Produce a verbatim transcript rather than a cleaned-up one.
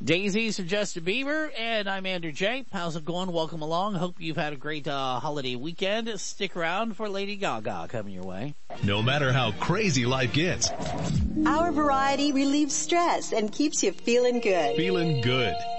Daisies for Justin Bieber, and I'm Andrew J. How's it going? Welcome along. Hope you've had a great uh, holiday weekend. Stick around for Lady Gaga coming your way. No matter how crazy life gets, our variety relieves stress and keeps you feeling good. Feeling good.